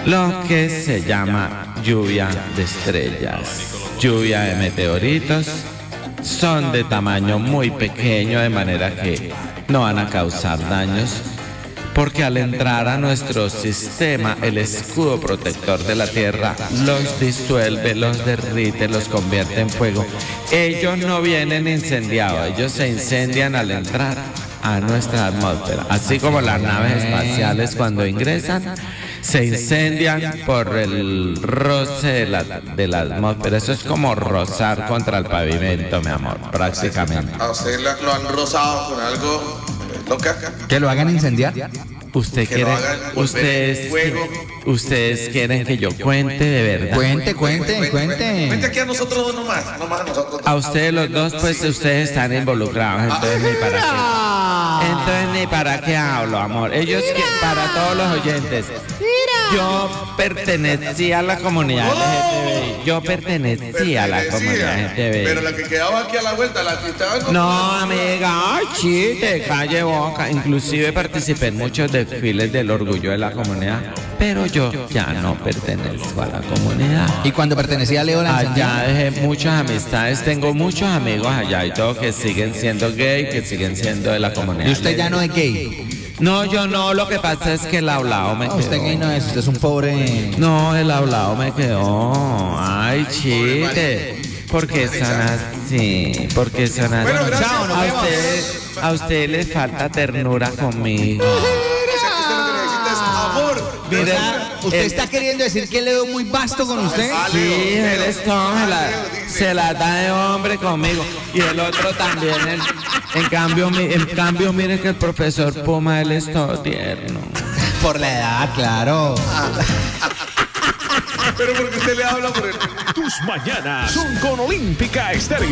lo que se llama lluvia de estrellas, lluvia de meteoritos. Son de tamaño muy pequeño, de manera que no van a causar daños, porque al entrar a nuestro sistema, el escudo protector de la Tierra los disuelve, los derrite, los convierte en fuego. Ellos no vienen incendiados, ellos se incendian al entrar a nuestra atmósfera, así como las naves espaciales cuando ingresan se incendian por el roce de la atmósfera. Eso es como rozar contra el pavimento, mi amor, prácticamente. ¿A usted lo han rozado con algo loca? ¿Que lo hagan incendiar? Ustedes quieren que yo cuente de verdad. Cuente. Cuente aquí a nosotros nomás a nosotros. A ustedes los dos, pues ustedes están involucrados, entonces ni para qué. Entonces ni para qué hablo, amor. Ellos que para todos los oyentes. Yo pertenecía a la comunidad LGTBI. Yo pertenecía a la comunidad LGTBI. Pero la que quedaba aquí a la vuelta, la que estaba con... No, amiga, ay, chiste, calle boca. Inclusive participé en muchos desfiles del orgullo de la comunidad, pero yo ya no pertenezco a la comunidad. ¿Y cuando pertenecía a Leo Lanza? Allá dejé muchas amistades, tengo muchos amigos allá y todo que siguen siendo gay, que siguen siendo de la comunidad. ¿Y usted ya no es gay? No, yo no, lo que pasa es que el hablado me quedó. Usted gay no es, usted es un pobre... No, el hablado me quedó. Ay, chiste. ¿Por qué son así? ¿Por qué son así? Bueno, gracias. A usted les falta ternura conmigo. Usted lo que necesita es amor. Mire, ¿Usted está queriendo decir que Leo muy vasto con usted? Sí, él es todo, se la da de hombre conmigo. Y el otro también. En cambio, mire que el profesor Puma, él es todo tierno. Por la edad, claro. Pero porque usted le habla por el... Tus mañanas son con Olímpica Estéreo.